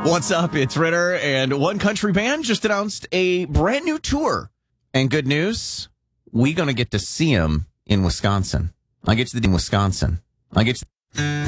What's up? It's Ritter, and One Country Band just announced a brand new tour. And good news, we're going to get to see him in Wisconsin. I get to the in Wisconsin. I get to